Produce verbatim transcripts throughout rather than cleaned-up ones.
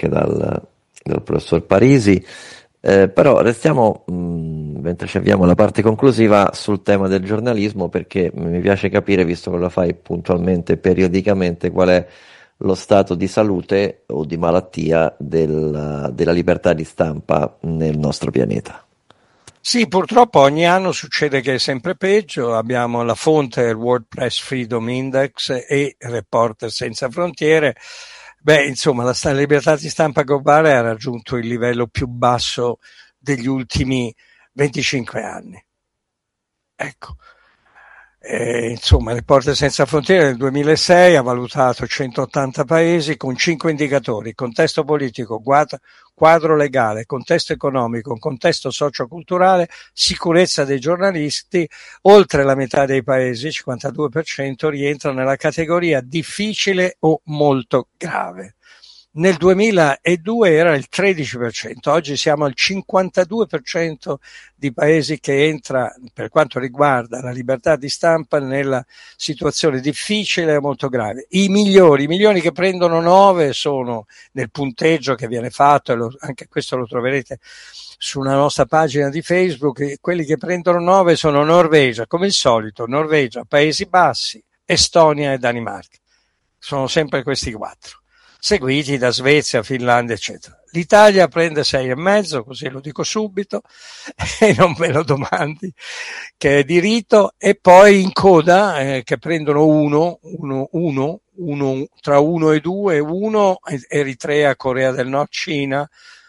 anche dal, dal professor Parisi, eh, però restiamo, mh, mentre ci avviamo alla parte conclusiva, sul tema del giornalismo, perché mi piace capire, visto che lo fai puntualmente, periodicamente, qual è lo stato di salute o di malattia del- della libertà di stampa nel nostro pianeta. Sì, purtroppo ogni anno succede che è sempre peggio. Abbiamo la fonte il World Press Freedom Index e Reporter Senza Frontiere. Beh, insomma, la sta- libertà di stampa globale ha raggiunto il livello più basso degli ultimi venticinque anni. Ecco. Eh, insomma, Reporter Senza Frontiere nel duemilasei ha valutato centottanta paesi con cinque indicatori: contesto politico, guad- quadro legale, contesto economico, contesto socioculturale, sicurezza dei giornalisti. Oltre la metà dei paesi, cinquantadue per cento, rientra nella categoria difficile o molto grave. Nel duemiladue era il tredici per cento, oggi siamo al cinquantadue per cento di paesi che entra, per quanto riguarda la libertà di stampa, nella situazione difficile e molto grave. I migliori, i migliori che prendono nove sono nel punteggio che viene fatto, e lo, anche questo lo troverete sulla nostra pagina di Facebook, e quelli che prendono nove sono Norvegia, come il solito, Norvegia, Paesi Bassi, Estonia e Danimarca. Sono sempre questi quattro, seguiti da Svezia, Finlandia, eccetera. L'Italia prende sei e mezzo, così lo dico subito, e non me lo domandi, che è di rito, e poi in coda, eh, che prendono uno, uno, uno, uno, tra uno e due, uno, Eritrea, Corea del Nord, Cina,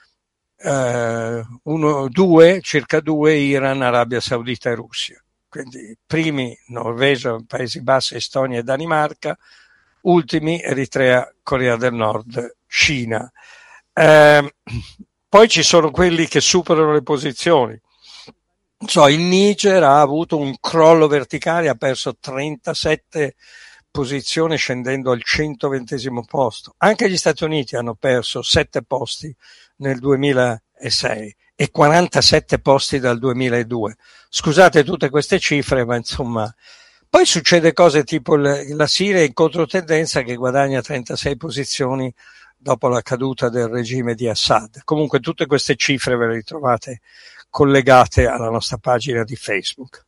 eh, uno, due, circa due, Iran, Arabia Saudita e Russia. Quindi primi Norvegia, Paesi Bassi, Estonia e Danimarca, ultimi Eritrea, Corea del Nord, Cina. Eh, poi ci sono quelli che superano le posizioni. So, il Niger ha avuto un crollo verticale, ha perso trentasette posizioni scendendo al centoventesimo posto. Anche gli Stati Uniti hanno perso sette posti nel duemilasei e quarantasette posti dal duemiladue. Scusate tutte queste cifre, ma insomma. Poi succede cose tipo la Siria in controtendenza, che guadagna trentasei posizioni dopo la caduta del regime di Assad. Comunque tutte queste cifre ve le ritrovate collegate alla nostra pagina di Facebook.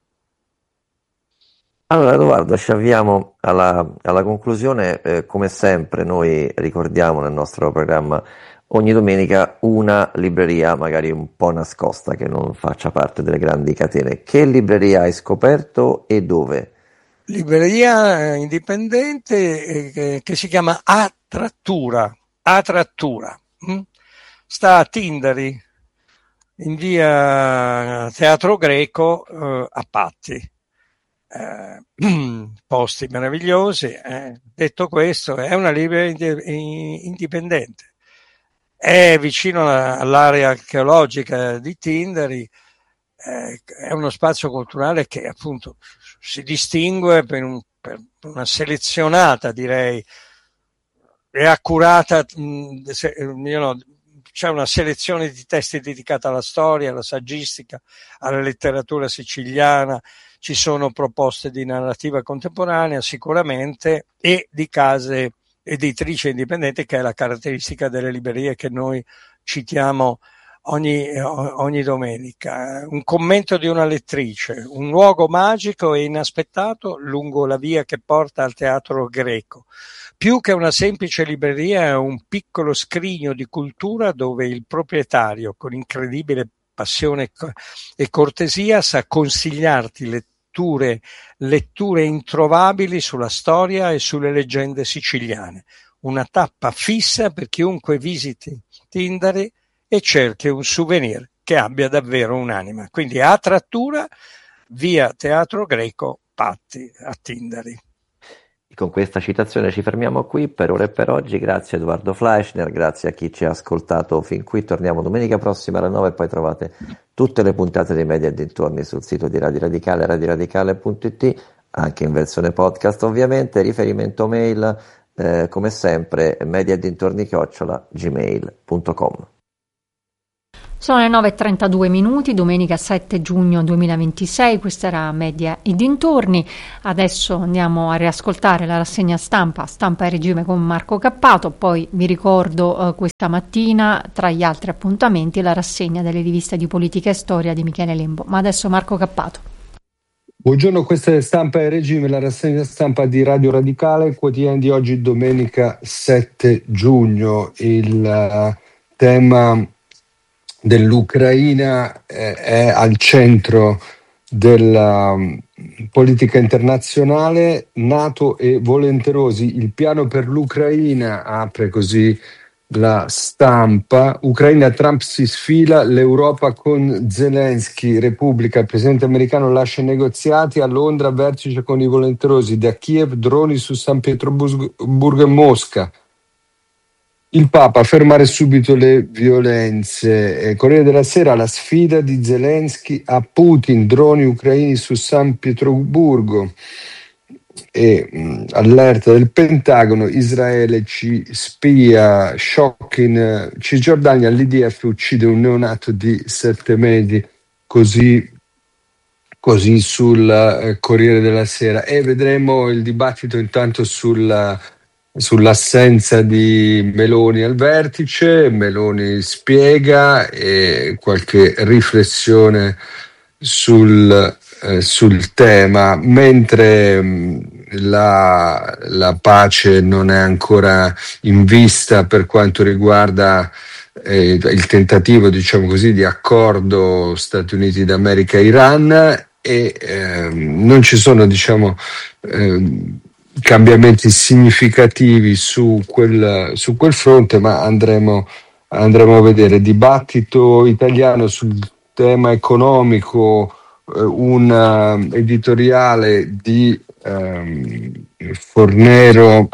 Allora, Edoardo, ci avviamo alla, alla conclusione. Eh, come sempre, noi ricordiamo nel nostro programma ogni domenica una libreria, magari un po' nascosta, che non faccia parte delle grandi catene. Che libreria hai scoperto e dove? Libreria indipendente eh, che, che si chiama A Trattura. A Trattura. Hm? Sta a Tindari, in via Teatro Greco, eh, a Patti. Eh, posti meravigliosi. Eh. Detto questo, è una libreria indipendente. È vicino all'area archeologica di Tindari, eh, è uno spazio culturale che appunto si distingue per, un, per una selezionata, direi, e accurata, mh, se, you know, c'è una selezione di testi dedicata alla storia, alla saggistica, alla letteratura siciliana, ci sono proposte di narrativa contemporanea sicuramente, e di case editrici indipendenti, che è la caratteristica delle librerie che noi citiamo ogni, ogni domenica. Un commento di una lettrice: un luogo magico e inaspettato lungo la via che porta al Teatro Greco. Più che una semplice libreria è un piccolo scrigno di cultura dove il proprietario, con incredibile passione e cortesia, sa consigliarti letture, letture introvabili sulla storia e sulle leggende siciliane. Una tappa fissa per chiunque visiti Tindari e cerchi un souvenir che abbia davvero un'anima. Quindi A Trattura, via Teatro Greco, Patti, a Tindari. Con questa citazione ci fermiamo qui per ora e per oggi. Grazie a Edoardo Fleischner, grazie a chi ci ha ascoltato fin qui. Torniamo domenica prossima alle nove e poi trovate tutte le puntate dei Media e dintorni sul sito di Radio Radicale, radioradicale punto it, anche in versione podcast ovviamente. Riferimento mail, eh, come sempre, media e dintorni chiocciola gmail punto com. Sono le nove e trentadue minuti, domenica sette giugno duemilaventisei, questa era Media e dintorni. Adesso andiamo a riascoltare la rassegna stampa, Stampa e Regime con Marco Cappato, poi vi ricordo eh, questa mattina, tra gli altri appuntamenti, la rassegna delle riviste di politica e storia di Michele Lembo. Ma adesso Marco Cappato. Buongiorno, questa è Stampa e Regime, la rassegna stampa di Radio Radicale, quotidiano di oggi, domenica sette giugno. Il uh, tema dell'Ucraina eh, è al centro della um, politica internazionale. NATO e volenterosi, il piano per l'Ucraina, apre così la Stampa. Ucraina, Trump si sfila, l'Europa con Zelensky, Repubblica, il presidente americano lascia i negoziati, a Londra vertice con i volenterosi, da Kiev droni su San Pietroburgo e Mosca. Il Papa, fermare subito le violenze. Corriere della Sera, la sfida di Zelensky a Putin, droni ucraini su San Pietroburgo. E mh, allerta del Pentagono, Israele ci spia, shock in Cisgiordania, l'I D F uccide un neonato di sette mesi, così, così sul eh, Corriere della Sera. E vedremo il dibattito intanto sulla sull'assenza di Meloni al vertice. Meloni spiega e qualche riflessione sul, eh, sul tema, mentre mh, la, la pace non è ancora in vista per quanto riguarda eh, il tentativo, diciamo così, di accordo Stati Uniti d'America-Iran, e eh, non ci sono, diciamo, eh, cambiamenti significativi su quel, su quel fronte, ma andremo, andremo a vedere. Dibattito italiano sul tema economico, eh, un uh, editoriale di um, Fornero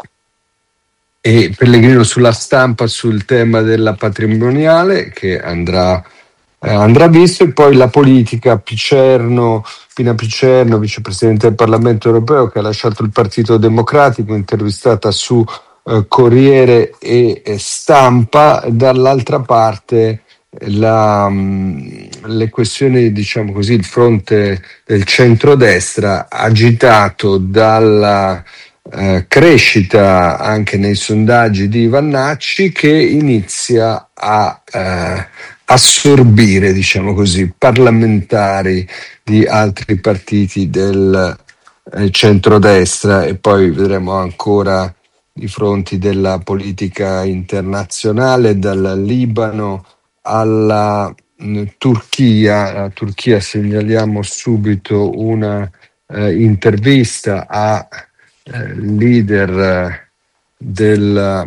e Pellegrino sulla Stampa sul tema della patrimoniale, che andrà Eh, andrà visto. E poi la politica, Picerno, Pina Picerno, vicepresidente del Parlamento europeo, che ha lasciato il Partito Democratico, intervistata su eh, Corriere e eh, Stampa. Dall'altra parte la, mh, le questioni, diciamo così, il fronte del centrodestra, agitato dalla eh, crescita anche nei sondaggi di Vannacci, che inizia a eh, assorbire, diciamo così, parlamentari di altri partiti del eh, centrodestra. E poi vedremo ancora i fronti della politica internazionale, dal Libano alla mh, Turchia. La Turchia, segnaliamo subito una eh, intervista a eh, leader eh, del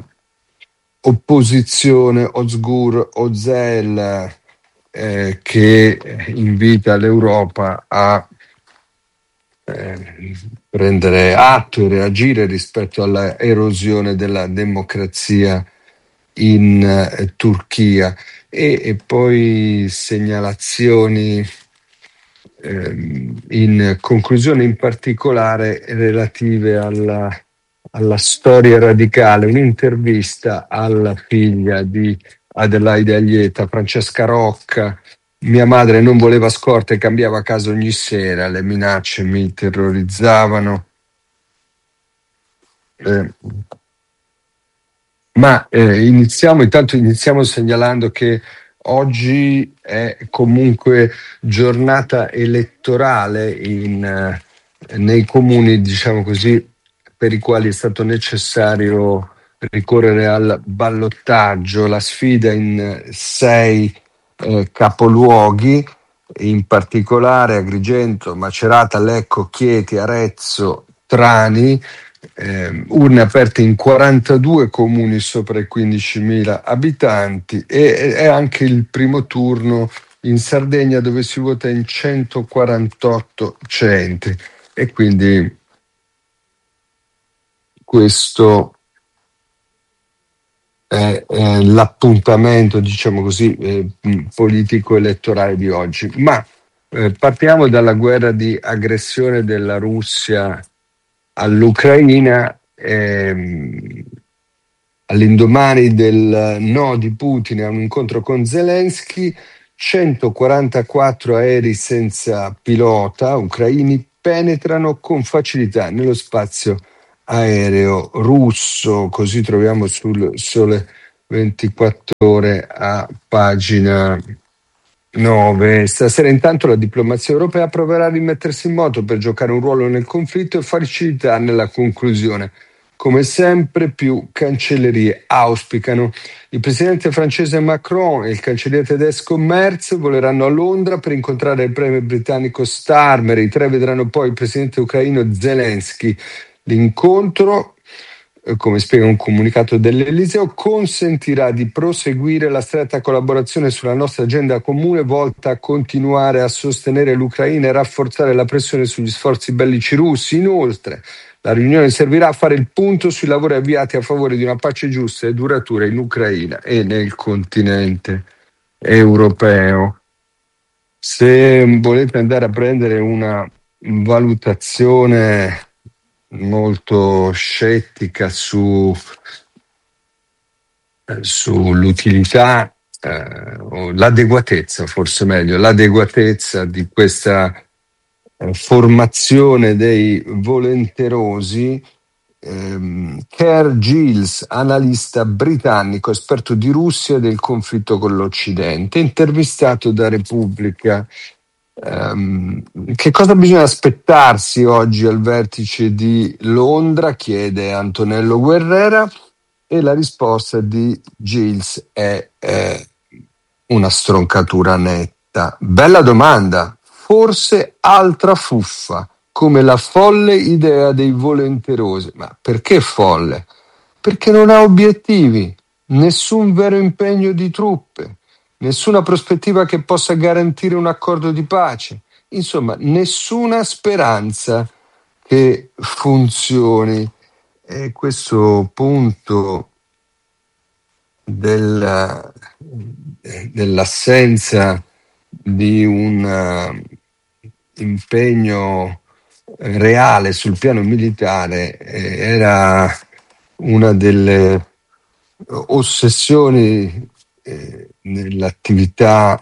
opposizione, Ozgur Özel, eh, che invita l'Europa a eh, prendere atto e reagire rispetto alla erosione della democrazia in eh, Turchia. E, e poi segnalazioni eh, in conclusione, in particolare relative alla alla storia radicale, un'intervista alla figlia di Adelaide Aglietta, Francesca Rocca. Mia madre non voleva scorte e cambiava casa ogni sera, le minacce mi terrorizzavano. Eh, ma eh, iniziamo, intanto iniziamo segnalando che oggi è comunque giornata elettorale in, eh, nei comuni, diciamo così, per i quali è stato necessario ricorrere al ballottaggio. La sfida in sei eh, capoluoghi, in particolare Agrigento, Macerata, Lecco, Chieti, Arezzo, Trani, eh, urne aperte in quarantadue comuni sopra i quindicimila abitanti, e è anche il primo turno in Sardegna, dove si vota in centoquarantotto centri, e quindi questo è, è l'appuntamento, diciamo così, eh, politico-elettorale di oggi. Ma eh, partiamo dalla guerra di aggressione della Russia all'Ucraina. Ehm, all'indomani del no di Putin a un incontro con Zelensky, centoquarantaquattro aerei senza pilota ucraini penetrano con facilità nello spazio aereo russo, così troviamo sul Sole ventiquattro Ore a pagina nove. Stasera intanto la diplomazia europea proverà a rimettersi in moto per giocare un ruolo nel conflitto e facilitarne la conclusione. Come sempre più cancellerie auspicano. Il presidente francese Macron e il cancelliere tedesco Merz voleranno a Londra per incontrare il premier britannico Starmer. I tre vedranno poi il presidente ucraino Zelensky. L'incontro, come spiega un comunicato dell'Eliseo, consentirà di proseguire la stretta collaborazione sulla nostra agenda comune volta a continuare a sostenere l'Ucraina e rafforzare la pressione sugli sforzi bellici russi. Inoltre, la riunione servirà a fare il punto sui lavori avviati a favore di una pace giusta e duratura in Ucraina e nel continente europeo. Se volete andare a prendere una valutazione molto scettica su, eh, sull'utilità eh, o l'adeguatezza, forse meglio, l'adeguatezza di questa eh, formazione dei volenterosi, ehm, Kerr Giles, analista britannico, esperto di Russia e del conflitto con l'Occidente, intervistato da Repubblica. Um, che cosa bisogna aspettarsi oggi al vertice di Londra? Chiede Antonello Guerrera, e la risposta di Giles è eh, una stroncatura netta. Bella domanda, forse altra fuffa, come la folle idea dei volenterosi. Ma perché folle? Perché non ha obiettivi, nessun vero impegno di truppe, nessuna prospettiva che possa garantire un accordo di pace, insomma nessuna speranza che funzioni. E questo punto della, dell'assenza di un uh, impegno reale sul piano militare eh, era una delle ossessioni eh, nell'attività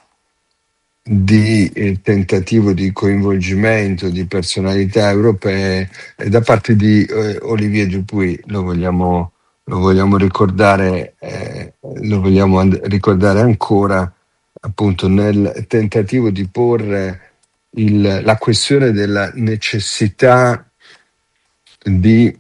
di eh, tentativo di coinvolgimento di personalità europee eh, da parte di eh, Olivier Dupuy. Lo vogliamo, lo vogliamo ricordare, eh, lo vogliamo and- ricordare ancora, appunto nel tentativo di porre il, la questione della necessità di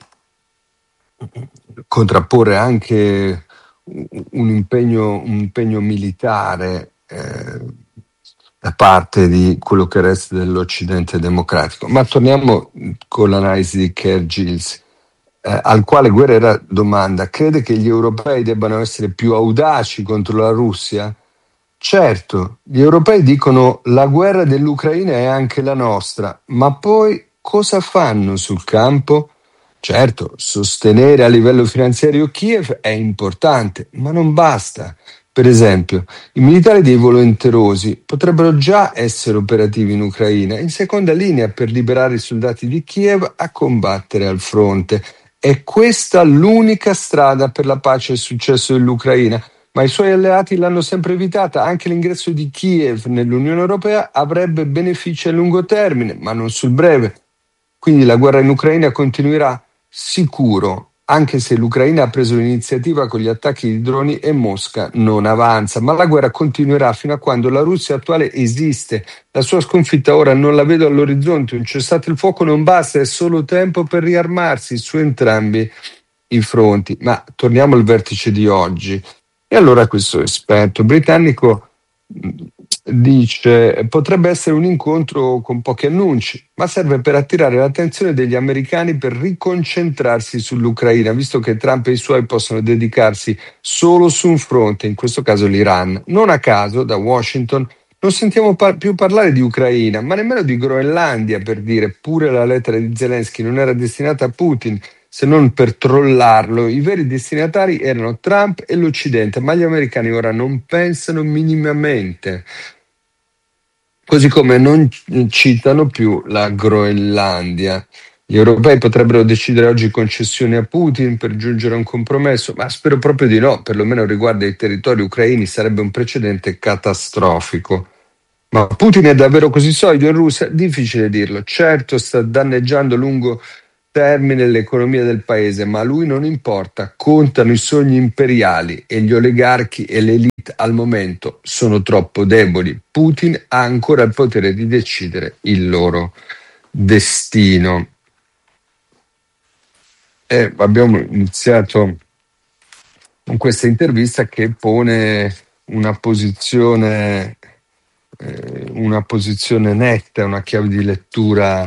contrapporre anche un impegno, un impegno militare eh, da parte di quello che resta dell'Occidente democratico. Ma torniamo con l'analisi di Kerr Giles, eh, al quale Guerrera domanda: crede che gli europei debbano essere più audaci contro la Russia? Certo, gli europei dicono la guerra dell'Ucraina è anche la nostra, ma poi cosa fanno sul campo? Certo, sostenere a livello finanziario Kiev è importante, ma non basta. Per esempio, i militari dei volenterosi potrebbero già essere operativi in Ucraina, in seconda linea per liberare i soldati di Kiev a combattere al fronte. È questa l'unica strada per la pace e il successo dell'Ucraina, ma i suoi alleati l'hanno sempre evitata. Anche l'ingresso di Kiev nell'Unione Europea avrebbe benefici a lungo termine, ma non sul breve. Quindi la guerra in Ucraina continuerà sicuro, anche se l'Ucraina ha preso l'iniziativa con gli attacchi di droni e Mosca non avanza, ma la guerra continuerà fino a quando la Russia attuale esiste. La sua sconfitta ora non la vedo all'orizzonte, un cessate il fuoco non basta, è solo tempo per riarmarsi su entrambi i fronti. Ma torniamo al vertice di oggi. E allora questo esperto britannico dice: potrebbe essere un incontro con pochi annunci, ma serve per attirare l'attenzione degli americani per riconcentrarsi sull'Ucraina, visto che Trump e i suoi possono dedicarsi solo su un fronte, in questo caso l'Iran. Non a caso da Washington non sentiamo par- più parlare di Ucraina, ma nemmeno di Groenlandia, per dire. Pure la lettera di Zelensky non era destinata a Putin, se non per trollarlo. I veri destinatari erano Trump e l'Occidente, ma gli americani ora non pensano minimamente. Così come non citano più la Groenlandia. Gli europei potrebbero decidere oggi concessioni a Putin per giungere a un compromesso, ma spero proprio di no, perlomeno riguardo ai territori ucraini sarebbe un precedente catastrofico. Ma Putin è davvero così solido in Russia? Difficile dirlo. Certo, sta danneggiando a lungo termine l'economia del paese, ma a lui non importa, contano i sogni imperiali e gli oligarchi e l'elite al momento sono troppo deboli. Putin ha ancora il potere di decidere il loro destino. E abbiamo iniziato con questa intervista che pone una posizione, eh, una posizione netta, una chiave di lettura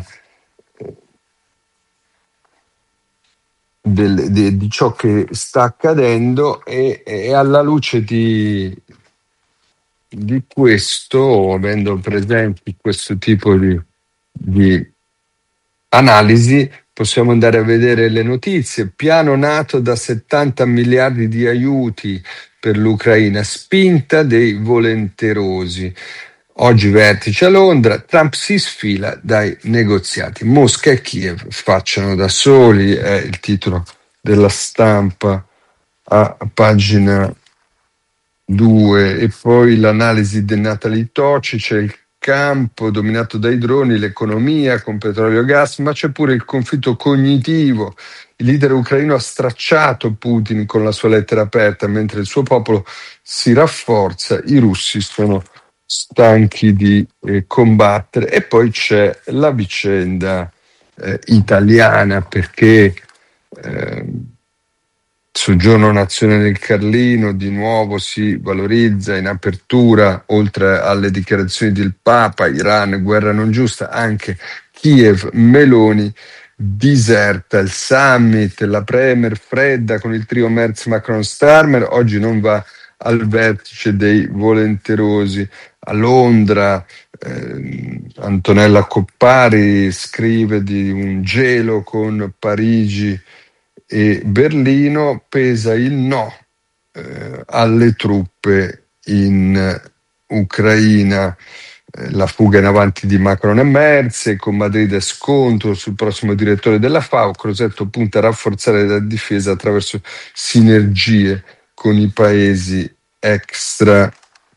del, di, di ciò che sta accadendo e, e alla luce di, di questo, avendo presenti questo tipo di, di analisi, possiamo andare a vedere le notizie. Piano NATO da settanta miliardi di aiuti per l'Ucraina, spinta dei volenterosi. Oggi vertice a Londra, Trump si sfila dai negoziati. Mosca e Kiev facciano da soli, è il titolo della Stampa a pagina due. E poi l'analisi di Natalie Tocci, c'è il campo dominato dai droni, l'economia con petrolio e gas, ma c'è pure il conflitto cognitivo. Il leader ucraino ha stracciato Putin con la sua lettera aperta, mentre il suo popolo si rafforza, i russi sono stanchi di eh, combattere. E poi c'è la vicenda eh, italiana, perché eh, Soggiorno Nazione del Carlino di nuovo si valorizza in apertura, oltre alle dichiarazioni del Papa, Iran, guerra non giusta, anche Kiev, Meloni diserta il summit, la premier fredda con il trio Merz, Macron, Starmer, oggi non va al vertice dei volenterosi. A Londra eh, Antonella Coppari scrive di un gelo con Parigi e Berlino, pesa il no eh, alle truppe in Ucraina. Eh, la fuga in avanti di Macron e Merz, con Madrid scontro sul prossimo direttore della FAO. Crosetto punta a rafforzare la difesa attraverso sinergie con i paesi extra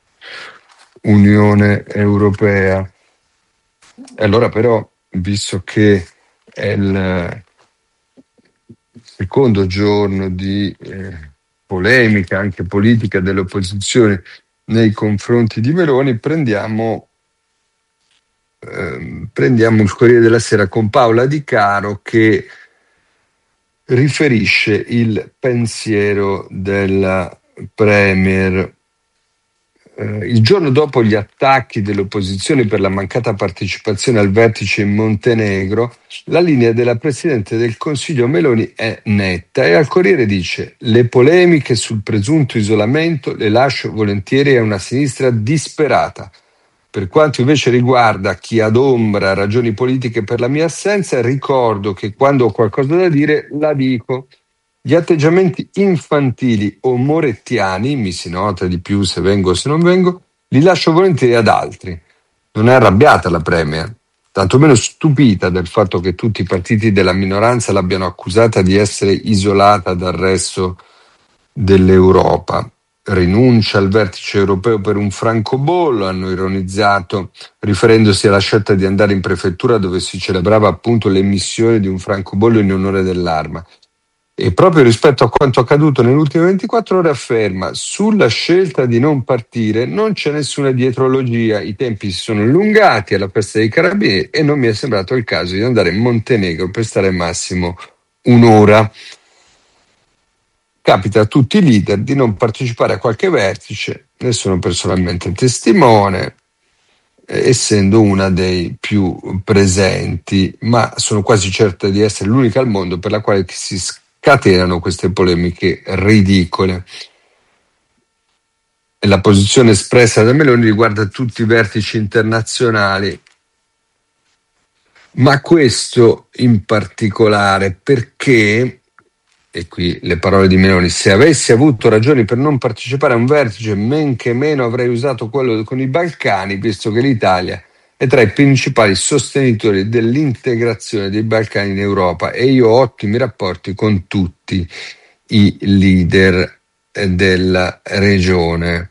Unione Europea. E allora però, visto che è il secondo giorno di eh, polemica anche politica delle opposizioni nei confronti di Meloni, prendiamo, eh, prendiamo il Corriere della Sera con Paola Di Caro, che riferisce il pensiero della Premier. Eh, il giorno dopo gli attacchi delle opposizioni per la mancata partecipazione al vertice in Montenegro, la linea della Presidente del Consiglio Meloni è netta e al Corriere dice: le polemiche sul presunto isolamento le lascio volentieri a una sinistra disperata. Per quanto invece riguarda chi adombra ragioni politiche per la mia assenza, ricordo che quando ho qualcosa da dire la dico. Gli atteggiamenti infantili o morettiani, mi si nota di più se vengo o se non vengo, li lascio volentieri ad altri. Non è arrabbiata la Premier, tantomeno stupita del fatto che tutti i partiti della minoranza l'abbiano accusata di essere isolata dal resto dell'Europa. Rinuncia al vertice europeo per un francobollo, hanno ironizzato, riferendosi alla scelta di andare in prefettura dove si celebrava appunto l'emissione di un francobollo in onore dell'arma. E proprio rispetto a quanto accaduto nelle ultime ventiquattro ore afferma: sulla scelta di non partire non c'è nessuna dietrologia, i tempi si sono allungati alla festa dei carabinieri e non mi è sembrato il caso di andare in Montenegro per stare massimo un'ora. Capita a tutti i leader di non partecipare a qualche vertice, ne sono personalmente testimone, essendo una dei più presenti, ma sono quasi certa di essere l'unica al mondo per la quale si scatenano queste polemiche ridicole. E la posizione espressa da Meloni riguarda tutti i vertici internazionali, ma questo in particolare perché, e qui le parole di Meloni: se avessi avuto ragioni per non partecipare a un vertice, men che meno avrei usato quello con i Balcani, visto che l'Italia è tra i principali sostenitori dell'integrazione dei Balcani in Europa e io ho ottimi rapporti con tutti i leader eh, della regione.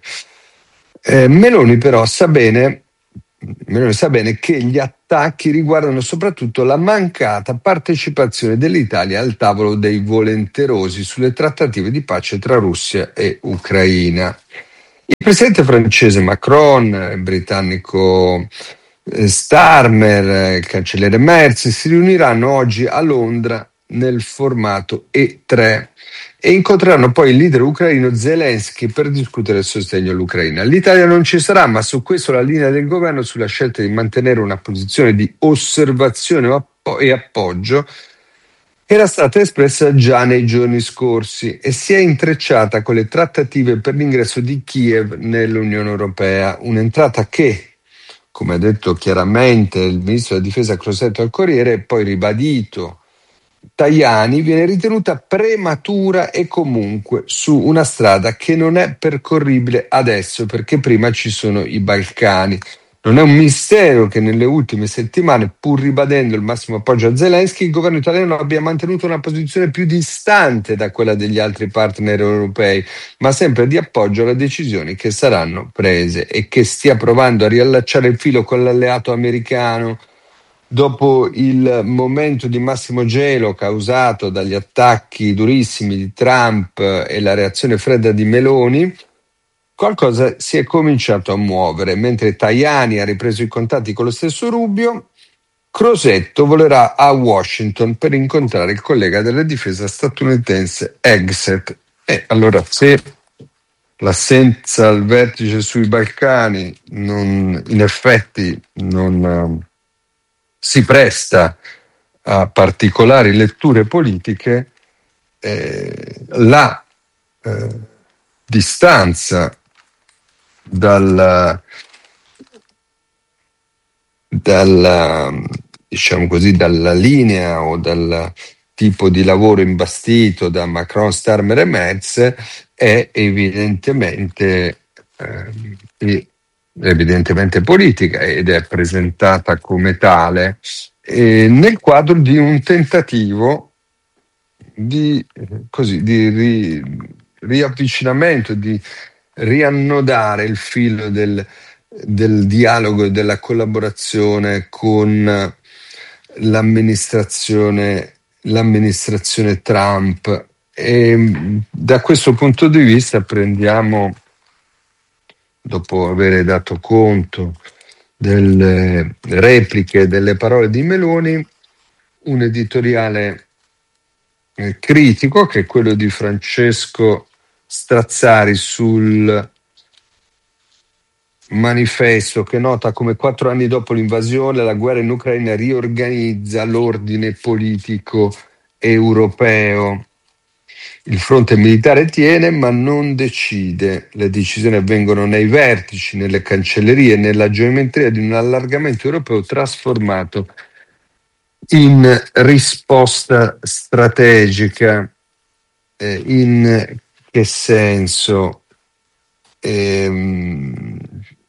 Eh, Meloni però sa bene, Meloni sa bene che gli attacchi riguardano soprattutto la mancata partecipazione dell'Italia al tavolo dei volenterosi sulle trattative di pace tra Russia e Ucraina. Il presidente francese Macron, il britannico eh, Starmer, il cancelliere Merz si riuniranno oggi a Londra nel formato E tre e incontreranno poi il leader ucraino Zelensky per discutere il sostegno all'Ucraina. L'Italia non ci sarà, ma su questo la linea del governo sulla scelta di mantenere una posizione di osservazione e appoggio era stata espressa già nei giorni scorsi e si è intrecciata con le trattative per l'ingresso di Kiev nell'Unione Europea, un'entrata che, come ha detto chiaramente il ministro della difesa Crosetto al Corriere, e poi ribadito Tajani, viene ritenuta prematura e comunque su una strada che non è percorribile adesso perché prima ci sono i Balcani. Non è un mistero che nelle ultime settimane, pur ribadendo il massimo appoggio a Zelensky, il governo italiano abbia mantenuto una posizione più distante da quella degli altri partner europei, ma sempre di appoggio alle decisioni che saranno prese e che stia provando a riallacciare il filo con l'alleato americano. Dopo il momento di massimo gelo causato dagli attacchi durissimi di Trump e la reazione fredda di Meloni, qualcosa si è cominciato a muovere. Mentre Tajani ha ripreso i contatti con lo stesso Rubio, Crosetto volerà a Washington per incontrare il collega della difesa statunitense Hegseth. E allora, se l'assenza al vertice sui Balcani non, in effetti non si presta a particolari letture politiche, eh, la eh, distanza dalla, dalla, diciamo così, dalla linea o dal tipo di lavoro imbastito da Macron, Starmer e Merz è evidentemente eh, evidentemente politica ed è presentata come tale eh, nel quadro di un tentativo di, così, di ri, riavvicinamento, di riannodare il filo del, del dialogo e della collaborazione con l'amministrazione, l'amministrazione Trump. E da questo punto di vista prendiamo, dopo aver dato conto delle repliche, delle parole di Meloni, un editoriale eh, critico che è quello di Francesco Strazzari sul Manifesto, che nota come quattro anni dopo l'invasione la guerra in Ucraina riorganizza l'ordine politico europeo. Il fronte militare tiene, ma non decide. Le decisioni avvengono nei vertici, nelle cancellerie, nella geometria di un allargamento europeo trasformato in risposta strategica. Eh, in che senso? Ehm,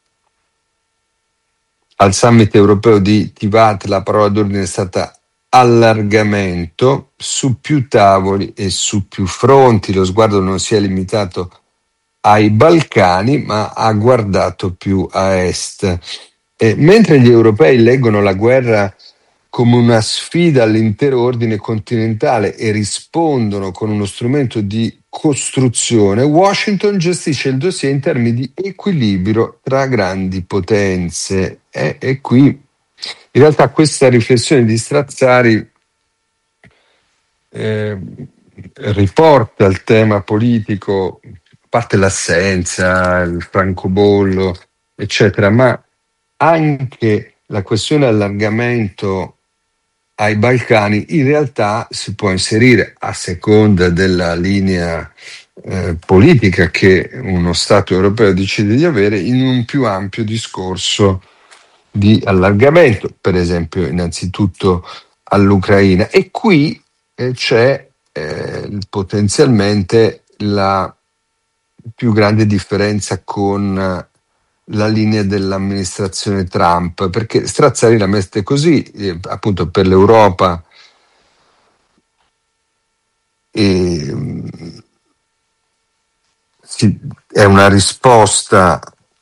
al summit europeo di Tivat la parola d'ordine è stata allargamento su più tavoli e su più fronti. Lo sguardo non si è limitato ai Balcani, ma ha guardato più a est. E mentre gli europei leggono la guerra come una sfida all'intero ordine continentale e rispondono con uno strumento di costruzione, Washington gestisce il dossier in termini di equilibrio tra grandi potenze. E, e qui in realtà questa riflessione di Strazzari eh, riporta il tema politico, a parte l'assenza, il francobollo, eccetera, ma anche la questione allargamento ai Balcani in realtà si può inserire, a seconda della linea eh, politica che uno Stato europeo decide di avere, in un più ampio discorso di allargamento, per esempio innanzitutto all'Ucraina. E qui eh, c'è eh, potenzialmente la più grande differenza con la linea dell'amministrazione Trump, perché Strazzari la mette così, eh, appunto per l'Europa e, sì, è una risposta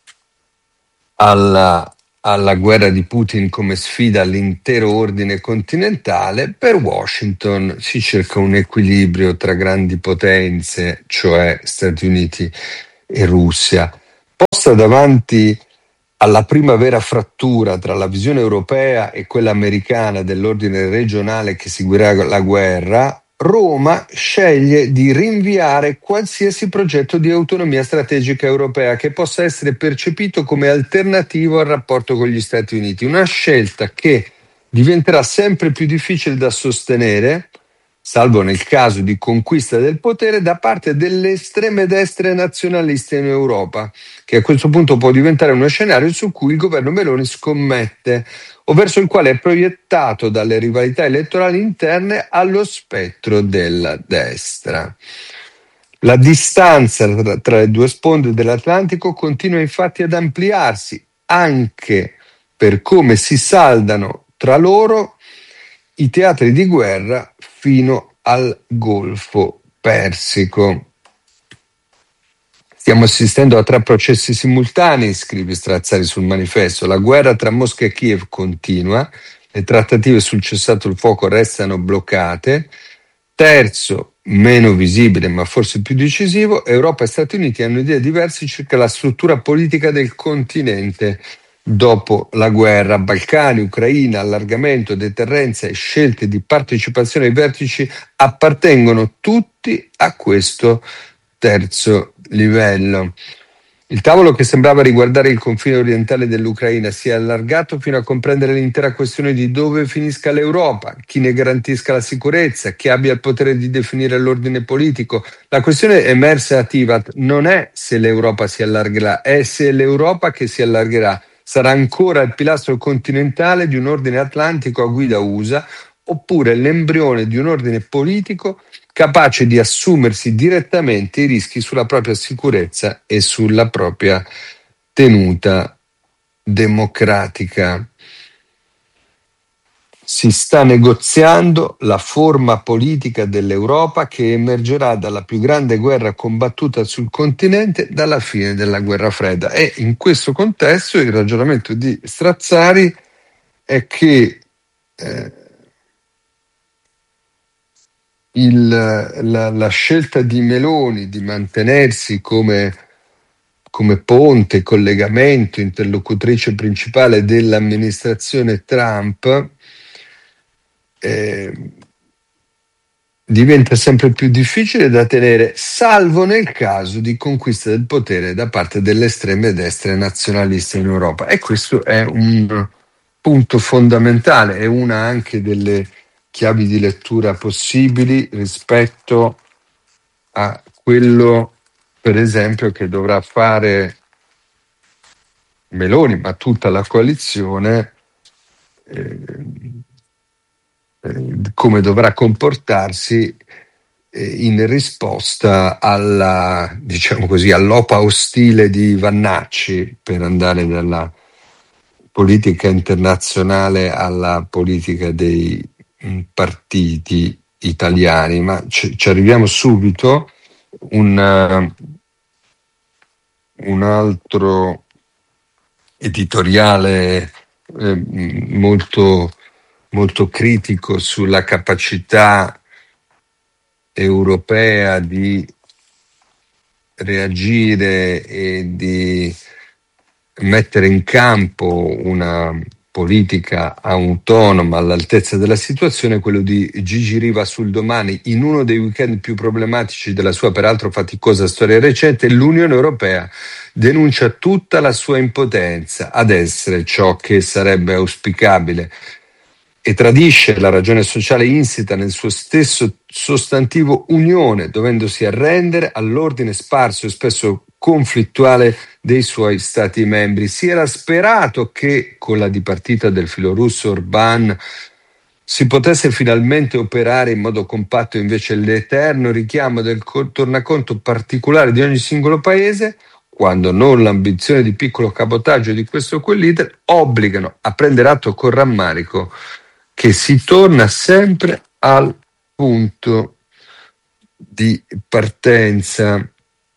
alla, alla guerra di Putin come sfida all'intero ordine continentale. Per Washington si cerca un equilibrio tra grandi potenze, cioè Stati Uniti e Russia. Posta davanti alla prima vera frattura tra la visione europea e quella americana dell'ordine regionale che seguirà la guerra, Roma sceglie di rinviare qualsiasi progetto di autonomia strategica europea che possa essere percepito come alternativo al rapporto con gli Stati Uniti, una scelta che diventerà sempre più difficile da sostenere, salvo nel caso di conquista del potere da parte delle estreme destre nazionaliste in Europa, che a questo punto può diventare uno scenario su cui il governo Meloni scommette, o verso il quale è proiettato dalle rivalità elettorali interne allo spettro della destra. La distanza tra, tra le due sponde dell'Atlantico continua infatti ad ampliarsi, anche per come si saldano tra loro i teatri di guerra fino al Golfo Persico. Stiamo assistendo a tre processi simultanei, scrive Strazzari sul manifesto. La guerra tra Mosca e Kiev continua, le trattative sul cessato il fuoco restano bloccate. Terzo, meno visibile ma forse più decisivo, Europa e Stati Uniti hanno idee diverse circa la struttura politica del continente dopo la guerra. Balcani, Ucraina, allargamento, deterrenza e scelte di partecipazione ai vertici appartengono tutti a questo terzo livello. Il tavolo che sembrava riguardare il confine orientale dell'Ucraina si è allargato fino a comprendere l'intera questione di dove finisca l'Europa, chi ne garantisca la sicurezza, chi abbia il potere di definire l'ordine politico. La questione emersa a Tivat non è se l'Europa si allargherà, è se l'Europa che si allargherà sarà ancora il pilastro continentale di un ordine atlantico a guida U S A, oppure l'embrione di un ordine politico capace di assumersi direttamente i rischi sulla propria sicurezza e sulla propria tenuta democratica. Si sta negoziando la forma politica dell'Europa che emergerà dalla più grande guerra combattuta sul continente dalla fine della guerra fredda. E in questo contesto il ragionamento di Strazzari è che eh, Il, la, la scelta di Meloni di mantenersi come, come ponte, collegamento, interlocutrice principale dell'amministrazione Trump eh, diventa sempre più difficile da tenere, salvo nel caso di conquista del potere da parte delle estreme destre nazionaliste in Europa. E questo è un punto fondamentale, è una anche delle chiavi di lettura possibili rispetto a quello, per esempio, che dovrà fare Meloni, ma tutta la coalizione, eh, eh, come dovrà comportarsi eh, in risposta alla, diciamo così, all'opa ostile di Vannacci, per andare dalla politica internazionale alla politica dei partiti italiani. Ma ci, ci arriviamo subito. Un, uh, un altro editoriale eh, molto, molto critico sulla capacità europea di reagire e di mettere in campo una politica autonoma all'altezza della situazione, quello di Gigi Riva sul Domani. In uno dei weekend più problematici della sua peraltro faticosa storia recente, l'Unione Europea denuncia tutta la sua impotenza ad essere ciò che sarebbe auspicabile e tradisce la ragione sociale insita nel suo stesso sostantivo unione, dovendosi arrendere all'ordine sparso e spesso conflittuale dei suoi stati membri. Si era sperato che con la dipartita del filorusso Orbán si potesse finalmente operare in modo compatto invece l'eterno richiamo del tornaconto particolare di ogni singolo paese, quando non l'ambizione di piccolo cabotaggio di questo o quel leader, obbligano a prendere atto con rammarico che si torna sempre al punto di partenza.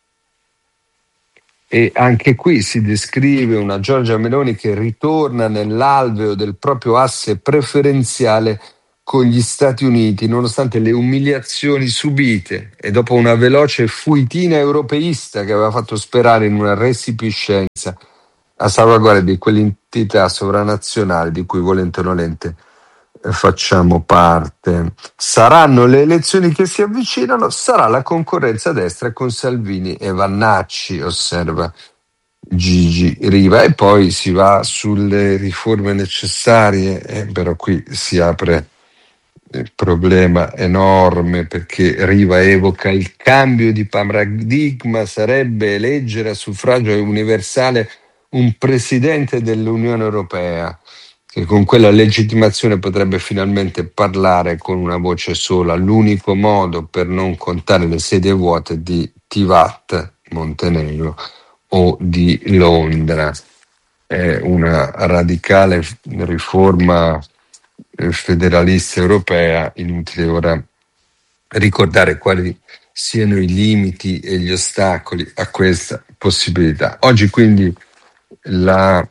E anche qui si descrive una Giorgia Meloni che ritorna nell'alveo del proprio asse preferenziale con gli Stati Uniti, nonostante le umiliazioni subite e dopo una veloce fuitina europeista che aveva fatto sperare in una resipiscenza a salvaguardia di quell'entità sovranazionale di cui volente o nolente facciamo parte. Saranno le elezioni che si avvicinano, sarà la concorrenza a destra con Salvini e Vannacci, osserva Gigi Riva, e poi si va sulle riforme necessarie, eh, però qui si apre il problema enorme, perché Riva evoca il cambio di paradigma sarebbe eleggere a suffragio universale un presidente dell'Unione Europea che con quella legittimazione potrebbe finalmente parlare con una voce sola. L'unico modo per non contare le sedie vuote di Tivat, Montenegro, o di Londra. È una radicale riforma federalista europea. Inutile ora ricordare quali siano i limiti e gli ostacoli a questa possibilità. Oggi quindi la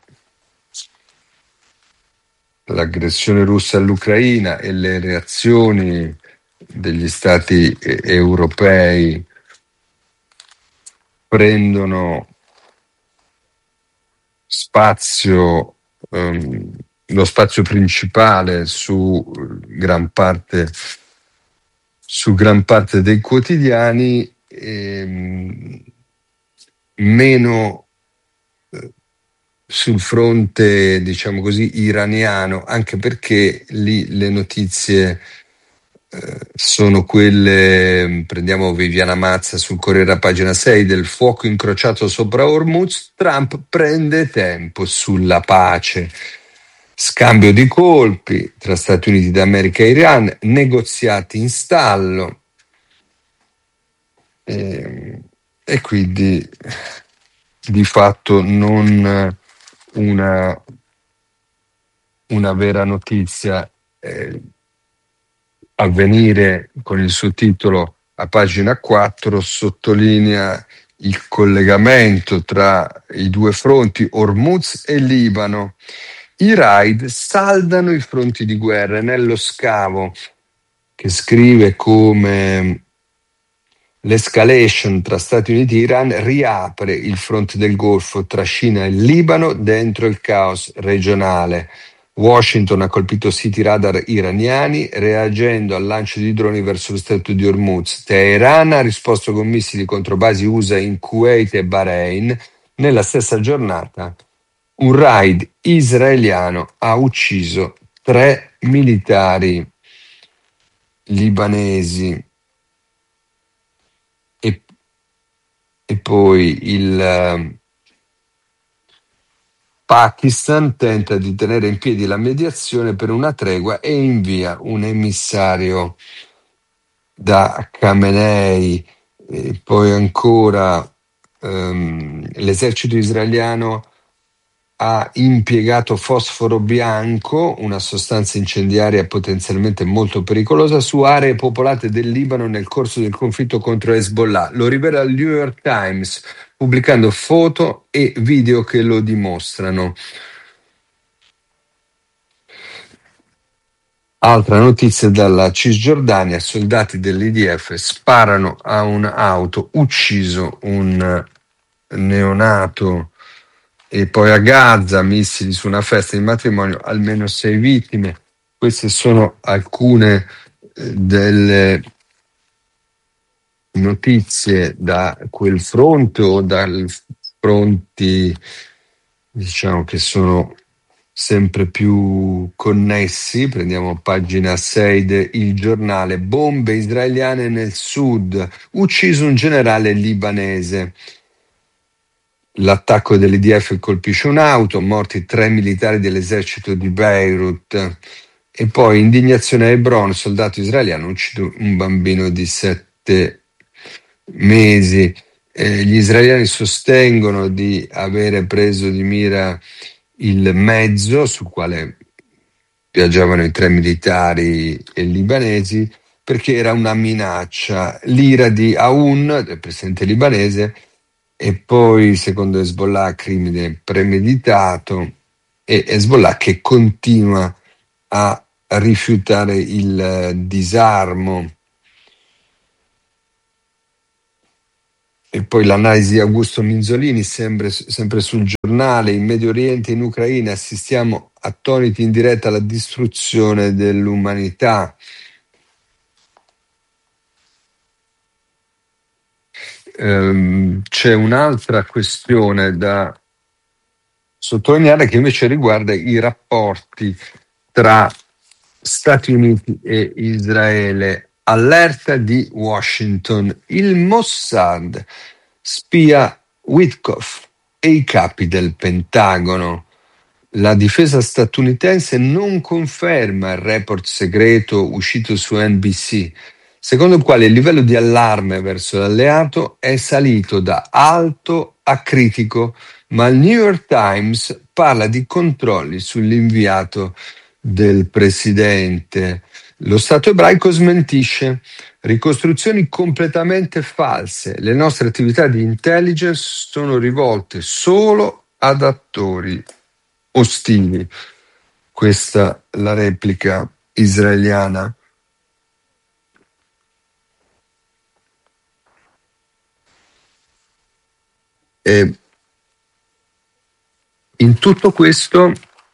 l'aggressione russa all'Ucraina e le reazioni degli stati europei prendono spazio, um, lo spazio principale su gran parte, su gran parte dei quotidiani, e meno sul fronte, diciamo così, iraniano, anche perché lì le notizie eh, sono quelle. Prendiamo Viviana Mazza sul Corriere a pagina sei, del fuoco incrociato sopra Hormuz, Trump prende tempo sulla pace, scambio di colpi tra Stati Uniti d'America e Iran, negoziati in stallo, e, e quindi di fatto non una, una vera notizia. Eh, Avvenire, con il suo titolo a pagina quattro, sottolinea il collegamento tra i due fronti, Hormuz e Libano. I raid saldano i fronti di guerra. Nello Scavo, che scrive come l'escalation tra Stati Uniti e Iran riapre il fronte del Golfo tra Cina e Libano dentro il caos regionale. Washington ha colpito siti radar iraniani reagendo al lancio di droni verso lo stretto di Hormuz. Teheran ha risposto con missili contro basi U S A in Kuwait e Bahrain. Nella stessa giornata un raid israeliano ha ucciso tre militari libanesi. E, e poi il Pakistan tenta di tenere in piedi la mediazione per una tregua e invia un emissario da Khamenei. E poi ancora um, l'esercito israeliano ha impiegato fosforo bianco, una sostanza incendiaria potenzialmente molto pericolosa, su aree popolate del Libano nel corso del conflitto contro Hezbollah. Lo rivela il New York Times, pubblicando foto e video che lo dimostrano. Altra notizia dalla Cisgiordania: soldati dell'I D F sparano a un'auto, ucciso un neonato. E poi a Gaza, missili su una festa di matrimonio, almeno sei vittime. Queste sono alcune eh, delle notizie da quel fronte o dai fronti, diciamo, che sono sempre più connessi. Prendiamo pagina sei de Il Giornale. Bombe israeliane nel sud, ucciso un generale libanese. L'attacco dell'I D F colpisce un'auto, morti tre militari dell'esercito di Beirut. E poi indignazione a Hebron, soldato israeliano uccide un bambino di sette mesi. Eh, gli israeliani sostengono di avere preso di mira il mezzo sul quale viaggiavano i tre militari e libanesi, perché era una minaccia. L'ira di Aoun, del presidente libanese, e poi, secondo Hezbollah, crimine premeditato, e Hezbollah che continua a rifiutare il disarmo. E poi l'analisi di Augusto Minzolini, sempre, sempre sul giornale: in Medio Oriente e in Ucraina assistiamo attoniti in diretta alla distruzione dell'umanità. Ehm, c'è un'altra questione da sottolineare che invece riguarda i rapporti tra Stati Uniti e Israele. Allerta di Washington: il Mossad spia Witkoff e i capi del Pentagono. La difesa statunitense non conferma il report segreto uscito su N B C, secondo il quale il livello di allarme verso l'alleato è salito da alto a critico, ma il New York Times parla di controlli sull'inviato del presidente. Lo Stato ebraico smentisce: ricostruzioni completamente false. Le nostre attività di intelligence sono rivolte solo ad attori ostili. Questa è la replica israeliana. E in tutto questo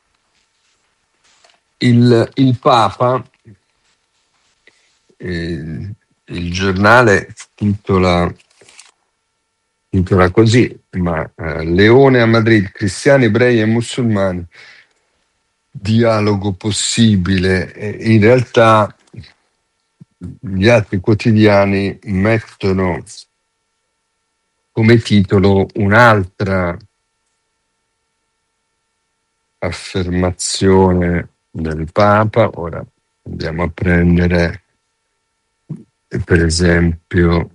il, il Papa, eh, il giornale titola, titola così, ma eh, Leone a Madrid, cristiani, ebrei e musulmani, dialogo possibile. E in realtà gli altri quotidiani mettono come titolo un'altra affermazione del Papa. Ora andiamo a prendere per esempio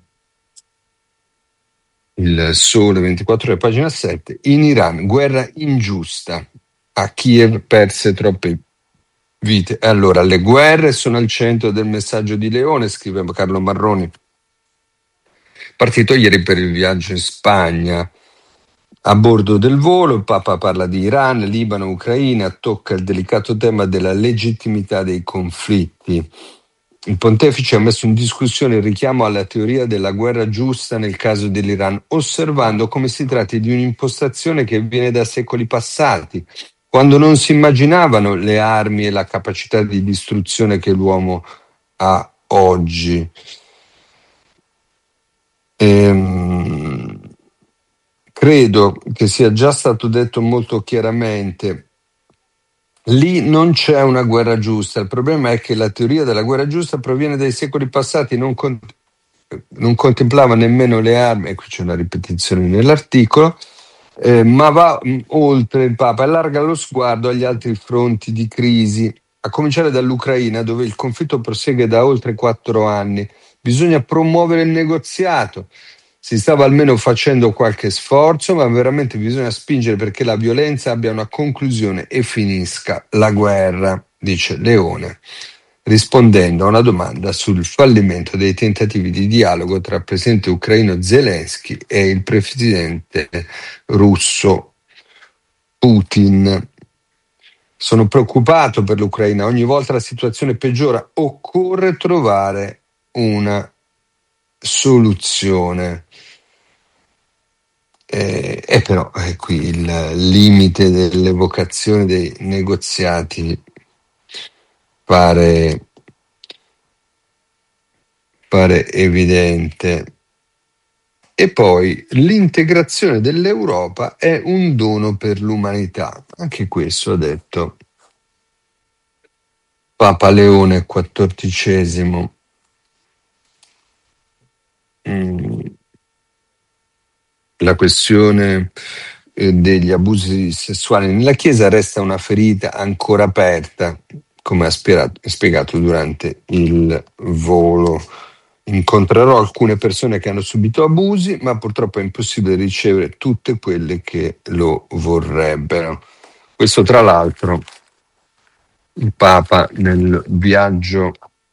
il Sole ventiquattro Ore, pagina sette. In Iran, guerra ingiusta, a Kiev perse troppe vite. Allora, le guerre sono al centro del messaggio di Leone, scrive Carlo Marroni, partito ieri per il viaggio in Spagna. A bordo del volo il Papa parla di Iran, Libano, Ucraina, tocca il delicato tema della legittimità dei conflitti. Il pontefice ha messo in discussione il richiamo alla teoria della guerra giusta nel caso dell'Iran, osservando come si tratti di un'impostazione che viene da secoli passati, quando non si immaginavano le armi e la capacità di distruzione che l'uomo ha oggi. Ehm, credo che sia già stato detto molto chiaramente: lì non c'è una guerra giusta. Il problema è che la teoria della guerra giusta proviene dai secoli passati, non, con, non contemplava nemmeno le armi, e qui c'è una ripetizione nell'articolo, eh, ma va mh, oltre. Il Papa allarga lo sguardo agli altri fronti di crisi, a cominciare dall'Ucraina, dove il conflitto prosegue da oltre quattro anni. Bisogna promuovere il negoziato. Si stava almeno facendo qualche sforzo, ma veramente bisogna spingere perché la violenza abbia una conclusione e finisca la guerra, dice Leone, rispondendo a una domanda sul fallimento dei tentativi di dialogo tra il presidente ucraino Zelensky e il presidente russo Putin. Sono preoccupato per l'Ucraina, ogni volta la situazione peggiora, occorre trovare una soluzione. E eh, eh, però è qui il limite dell'evocazione dei negoziati pare, pare evidente. E poi l'integrazione dell'Europa è un dono per l'umanità. Anche questo ha detto Papa Leone quattordicesimo. Mm. La questione eh, degli abusi sessuali nella Chiesa resta una ferita ancora aperta, come ha spiegato, spiegato durante il volo incontrerò alcune persone che hanno subito abusi, ma purtroppo è impossibile ricevere tutte quelle che lo vorrebbero. Questo, tra l'altro, il Papa nel viaggio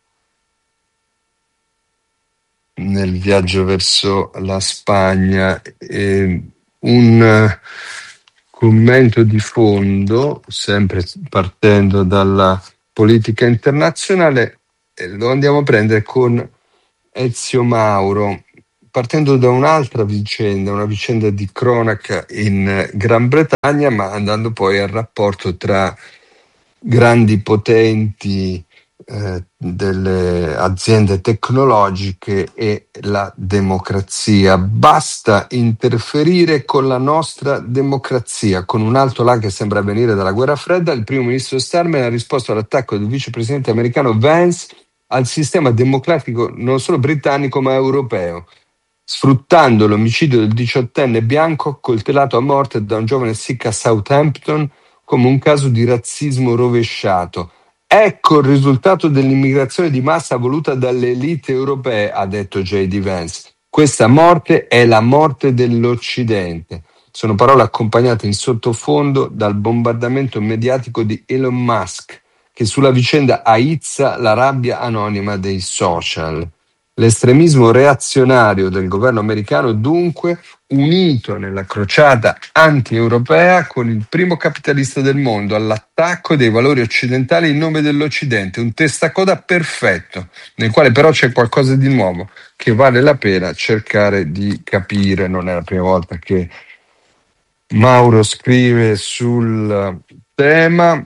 nel viaggio verso la Spagna. Eh, un commento di fondo, sempre partendo dalla politica internazionale, eh, lo andiamo a prendere con Ezio Mauro, partendo da un'altra vicenda, una vicenda di cronaca in Gran Bretagna, ma andando poi al rapporto tra grandi potenti eh, delle aziende tecnologiche e la democrazia. Basta interferire con la nostra democrazia. Con un alto là che sembra venire dalla guerra fredda, il primo ministro Starmer ha risposto all'attacco del vicepresidente americano Vance al sistema democratico non solo britannico ma europeo, sfruttando l'omicidio del diciottenne bianco coltellato a morte da un giovane Sikh a Southampton come un caso di razzismo rovesciato. Ecco il risultato dell'immigrazione di massa voluta dalle elite europee, ha detto J D Vance. Questa morte è la morte dell'Occidente. Sono parole accompagnate in sottofondo dal bombardamento mediatico di Elon Musk, che sulla vicenda aizza la rabbia anonima dei social. L'estremismo reazionario del governo americano, dunque, unito nella crociata anti-europea con il primo capitalista del mondo, all'attacco dei valori occidentali in nome dell'Occidente, un testacoda perfetto, nel quale però c'è qualcosa di nuovo che vale la pena cercare di capire. Non è la prima volta che Mauro scrive sul tema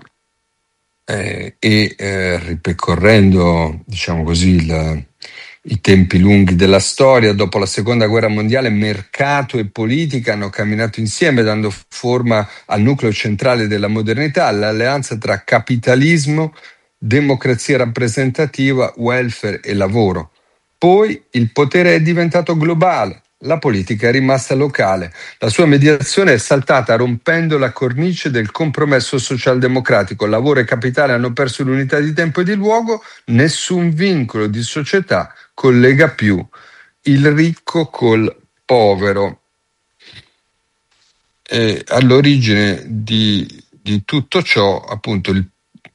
eh, e eh, ripercorrendo, diciamo così, il i tempi lunghi della storia. Dopo la seconda guerra mondiale, mercato e politica hanno camminato insieme, dando forma al nucleo centrale della modernità, l'alleanza tra capitalismo, democrazia rappresentativa, welfare e lavoro. Poi il potere è diventato globale, la politica è rimasta locale. La sua mediazione è saltata rompendo la cornice del compromesso socialdemocratico. Lavoro e capitale hanno perso l'unità di tempo e di luogo, nessun vincolo di società collega più il ricco col povero. E all'origine di, di tutto ciò, appunto, il,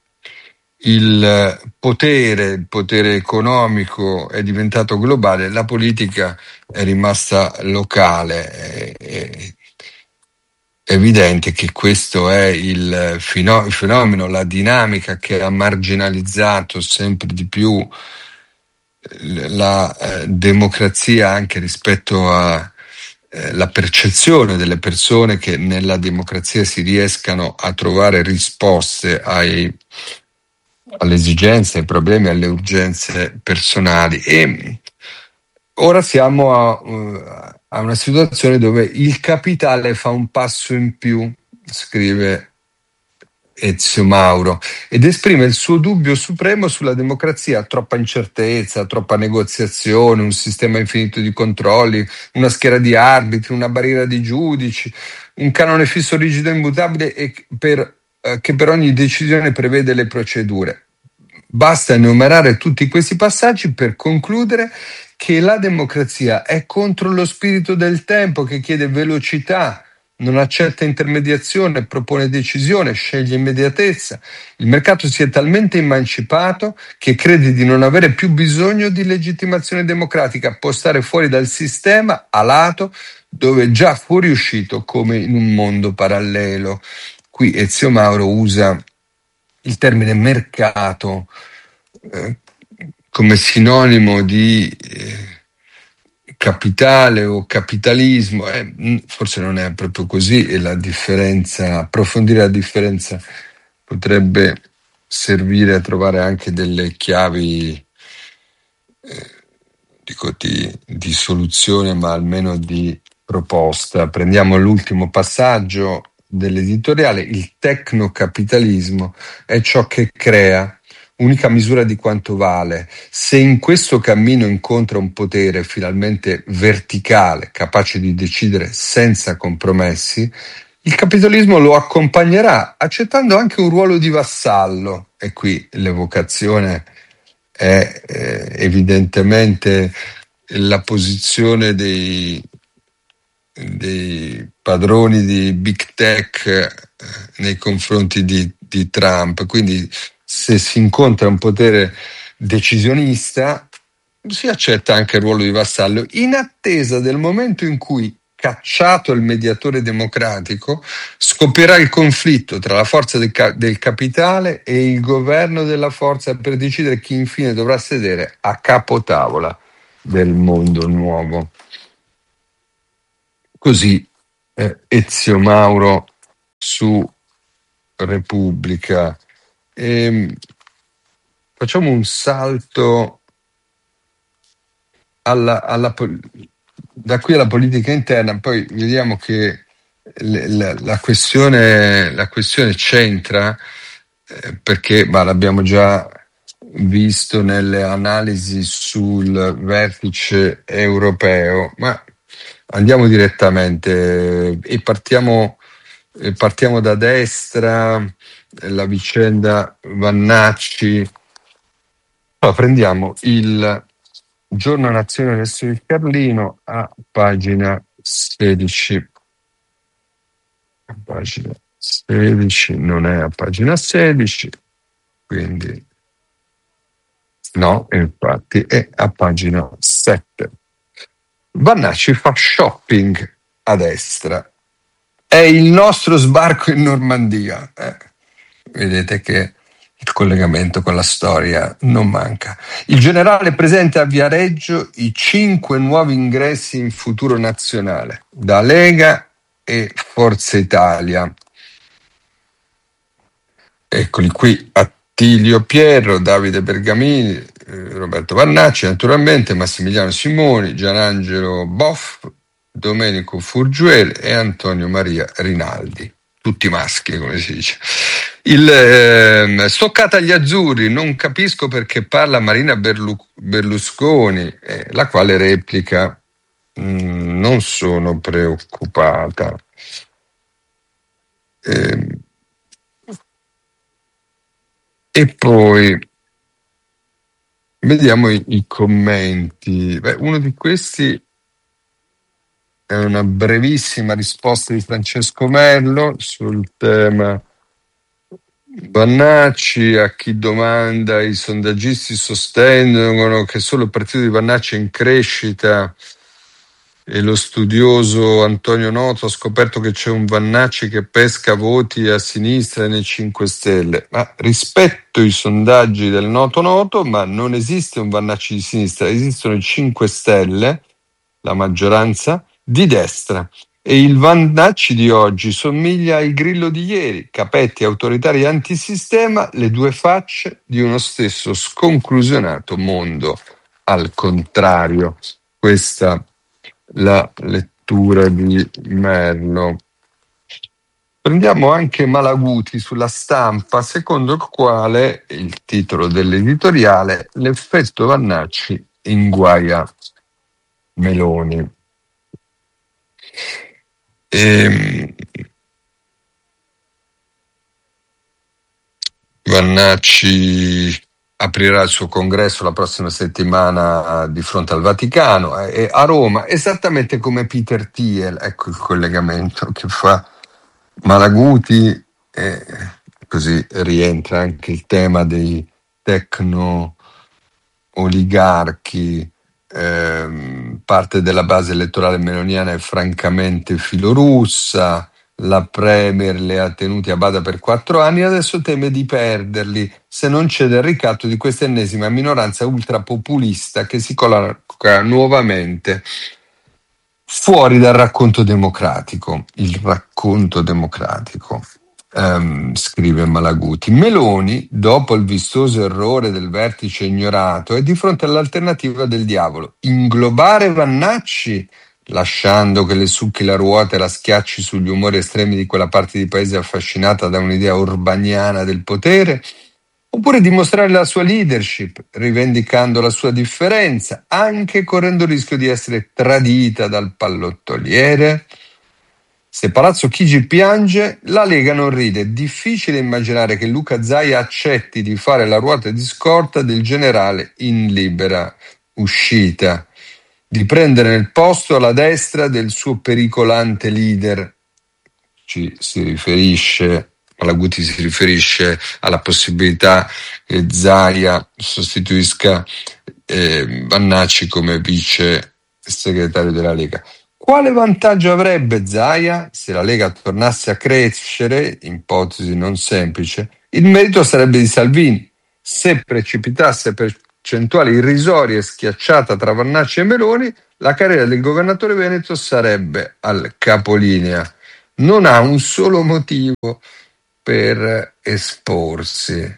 il potere, il potere economico è diventato globale, la politica è rimasta locale. È, è evidente che questo è il fenomeno, la dinamica che ha marginalizzato sempre di più la eh, democrazia, anche rispetto a eh, la percezione delle persone che nella democrazia si riescano a trovare risposte ai, alle esigenze, ai problemi, alle urgenze personali. E ora siamo a, a una situazione dove il capitale fa un passo in più, scrive Ezio Mauro, ed esprime il suo dubbio supremo sulla democrazia. Troppa incertezza, troppa negoziazione, un sistema infinito di controlli, una schiera di arbitri, una barriera di giudici, un canone fisso, rigido e immutabile e per, eh, che per ogni decisione prevede le procedure. Basta enumerare tutti questi passaggi per concludere che la democrazia è contro lo spirito del tempo, che chiede velocità, non accetta intermediazione, propone decisione, sceglie immediatezza. Il mercato si è talmente emancipato che crede di non avere più bisogno di legittimazione democratica, può stare fuori dal sistema a lato, dove è già fuoriuscito come in un mondo parallelo. Qui Ezio Mauro usa il termine mercato eh, come sinonimo di eh, capitale o capitalismo, eh, forse non è proprio così, e la differenza, approfondire la differenza potrebbe servire a trovare anche delle chiavi eh, dico di, di soluzione, ma almeno di proposta. Prendiamo l'ultimo passaggio dell'editoriale: il tecnocapitalismo è ciò che crea, unica misura di quanto vale. Se in questo cammino incontra un potere finalmente verticale, capace di decidere senza compromessi, il capitalismo lo accompagnerà, accettando anche un ruolo di vassallo. E qui l'evocazione è eh, evidentemente la posizione dei, dei padroni di big tech eh, nei confronti di, di Trump. Quindi se si incontra un potere decisionista si accetta anche il ruolo di vassallo, in attesa del momento in cui, cacciato il mediatore democratico, scoppierà il conflitto tra la forza del, ca- del capitale e il governo della forza per decidere chi infine dovrà sedere a capotavola del mondo nuovo. Così eh, Ezio Mauro su Repubblica. E facciamo un salto alla, alla, da qui alla politica interna, poi vediamo che la, la, questione, la questione c'entra eh, perché ma l'abbiamo già visto nelle analisi sul vertice europeo, ma andiamo direttamente e partiamo, e partiamo da destra, la vicenda Vannacci. Allora, prendiamo il Giorno Nazione Adesso il Carlino a pagina sedici. A pagina sedici, non è a pagina sedici, quindi no, infatti è a pagina sette. Vannacci fa shopping a destra. È il nostro sbarco in Normandia. Eh, vedete che il collegamento con la storia non manca. Il generale presenta a Viareggio i cinque nuovi ingressi in Futuro Nazionale da Lega e Forza Italia. Eccoli qui: Attilio Pierro, Davide Bergamini, eh, Roberto Vannacci, naturalmente, Massimiliano Simoni, Gianangelo Boff, Domenico Furgiuel e Antonio Maria Rinaldi. Tutti maschi, come si dice. Il eh, stoccata agli azzurri, non capisco perché parla Marina Berlu- Berlusconi, eh, la quale replica: mm, non sono preoccupata. Eh, e poi vediamo i, i commenti. Beh, uno di questi è una brevissima risposta di Francesco Merlo sul tema Vannacci. A chi domanda, i sondaggisti sostengono che solo il partito di Vannacci è in crescita e lo studioso Antonio Noto ha scoperto che c'è un Vannacci che pesca voti a sinistra e nei cinque Stelle. Ma rispetto ai sondaggi del Noto Noto, ma non esiste un Vannacci di sinistra, esistono i cinque Stelle, la maggioranza, di destra. E il Vannacci di oggi somiglia al Grillo di ieri, capetti, autoritari e antisistema, le due facce di uno stesso sconclusionato mondo. Al contrario, questa la lettura di Merlo. Prendiamo anche Malaguti sulla Stampa, secondo il quale, il titolo dell'editoriale, l'effetto Vannacci inguaia Meloni. E Vannacci aprirà il suo congresso la prossima settimana di fronte al Vaticano e a Roma, esattamente come Peter Thiel. Ecco il collegamento che fa Malaguti, e così rientra anche il tema dei tecno oligarchi. Eh, parte della base elettorale meloniana è francamente filorussa. La Premier le ha tenuti a bada per quattro anni e adesso teme di perderli se non cede al ricatto di questa ennesima minoranza ultrapopulista che si colloca nuovamente fuori dal racconto democratico. Il racconto democratico, um, scrive Malaguti. Meloni, dopo il vistoso errore del vertice ignorato, è di fronte all'alternativa del diavolo: inglobare Vannacci, lasciando che le succhi la ruota e la schiacci sugli umori estremi di quella parte di paese affascinata da un'idea urbaniana del potere, oppure dimostrare la sua leadership, rivendicando la sua differenza, anche correndo il rischio di essere tradita dal pallottoliere? Se Palazzo Chigi piange, la Lega non ride. È difficile immaginare che Luca Zaia accetti di fare la ruota di scorta del generale in libera uscita, di prendere nel posto alla destra del suo pericolante leader. Ci si riferisce, Malaguti si riferisce alla possibilità che Zaia sostituisca eh, Vannacci come vice segretario della Lega. Quale vantaggio avrebbe Zaia se la Lega tornasse a crescere, ipotesi non semplice? Il merito sarebbe di Salvini. Se precipitasse percentuali irrisorie schiacciata tra Vannacci e Meloni, la carriera del governatore veneto sarebbe al capolinea. Non ha un solo motivo per esporsi.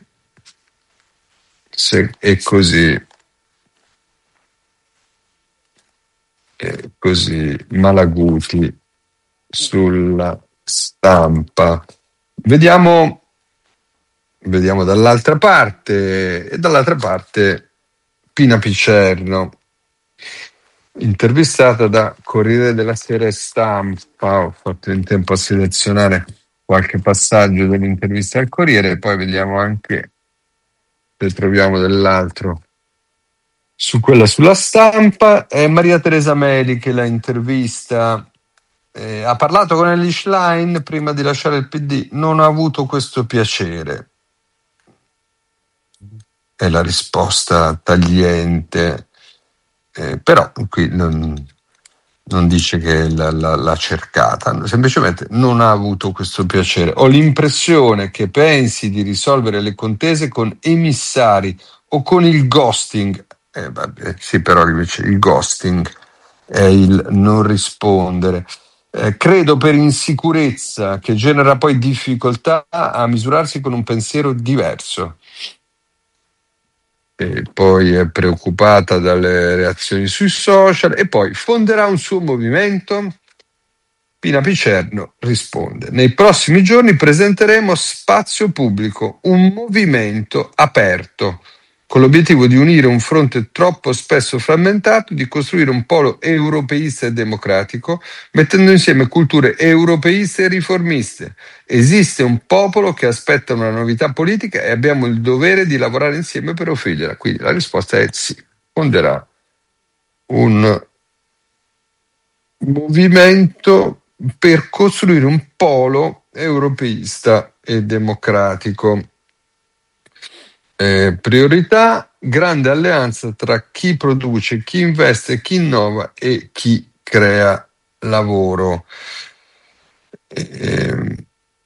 Se è così. E così Malaguti sulla Stampa. Vediamo, vediamo dall'altra parte, e dall'altra parte Pina Picerno, intervistata da Corriere della Sera e Stampa. Ho fatto in tempo a selezionare qualche passaggio dell'intervista al Corriere e poi vediamo anche se troviamo dell'altro. Su quella sulla Stampa è Maria Teresa Meli che la intervista. Eh, ha parlato con Elly Schlein prima di lasciare il P D, non ha avuto questo piacere. È la risposta tagliente, eh, però qui non, non dice che la, la, l'ha cercata, semplicemente non ha avuto questo piacere. Ho l'impressione che pensi di risolvere le contese con emissari o con il ghosting. Eh, vabbè, sì, però invece il ghosting è il non rispondere. Eh, credo per insicurezza che genera poi difficoltà a misurarsi con un pensiero diverso. E poi è preoccupata dalle reazioni sui social e poi fonderà un suo movimento. Pina Picerno risponde: nei prossimi giorni presenteremo Spazio Pubblico, un movimento aperto, con l'obiettivo di unire un fronte troppo spesso frammentato, di costruire un polo europeista e democratico, mettendo insieme culture europeiste e riformiste. Esiste un popolo che aspetta una novità politica e abbiamo il dovere di lavorare insieme per offrirgliela. Quindi la risposta è sì, fonderà un movimento per costruire un polo europeista e democratico. Eh, priorità, grande alleanza tra chi produce, chi investe, chi innova e chi crea lavoro. Eh,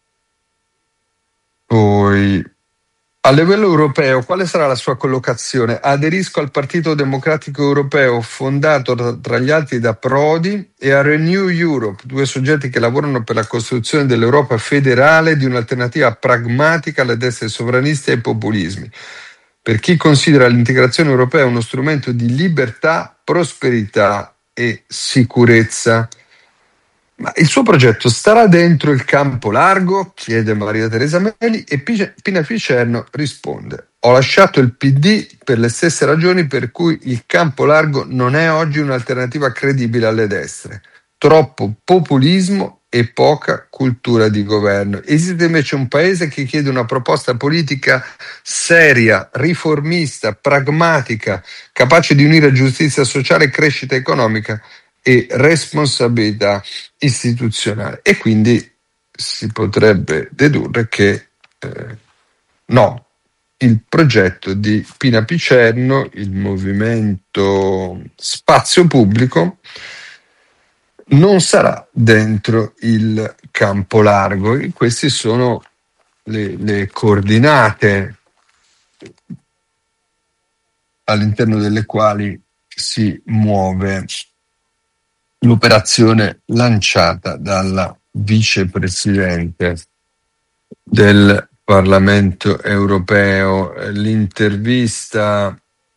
poi, a livello europeo, quale sarà la sua collocazione? Aderisco al Partito Democratico Europeo, fondato tra, tra gli altri da Prodi, e a Renew Europe, due soggetti che lavorano per la costruzione dell'Europa federale, di un'alternativa pragmatica alle destre sovraniste e ai populismi. Per chi considera l'integrazione europea uno strumento di libertà, prosperità e sicurezza. Ma il suo progetto starà dentro il campo largo? Chiede Maria Teresa Meli e Pina Picerno risponde: ho lasciato il P D per le stesse ragioni per cui il campo largo non è oggi un'alternativa credibile alle destre. Troppo populismo e poca cultura di governo. Esiste invece un paese che chiede una proposta politica seria, riformista, pragmatica, capace di unire giustizia sociale, crescita economica e responsabilità istituzionale. E quindi si potrebbe dedurre che eh, no, il progetto di Pina Picerno, il movimento Spazio Pubblico, non sarà dentro il campo largo. E queste sono le, le coordinate all'interno delle quali si muove l'operazione lanciata dalla vicepresidente del Parlamento europeo. L'intervista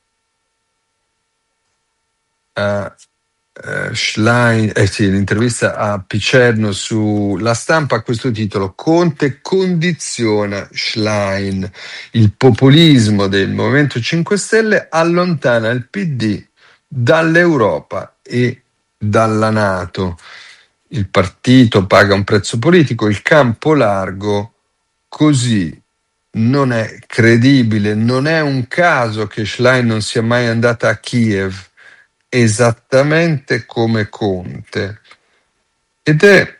a uh, Schlein, eh sì, l'intervista a Picerno sulla Stampa a questo titolo: Conte condiziona Schlein. Il populismo del Movimento cinque Stelle allontana il P D dall'Europa e dalla NATO. il partito paga un prezzo politico, il campo largo così non è credibile. Non è un caso che Schlein non sia mai andata a Kiev, esattamente come Conte. Ed è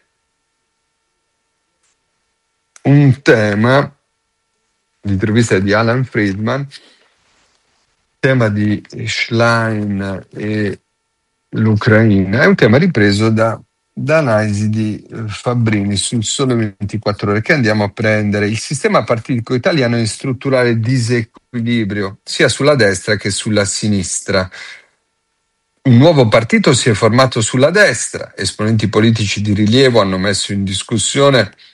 un tema, l'intervista di Alan Friedman, tema di Schlein e l'Ucraina, è un tema ripreso da, da analisi di Fabbrini sul Sole ventiquattro Ore, che andiamo a prendere. Il sistema partitico italiano è in strutturale disequilibrio, sia sulla destra che sulla sinistra. Un nuovo partito si è formato sulla destra, esponenti politici di rilievo hanno messo in discussione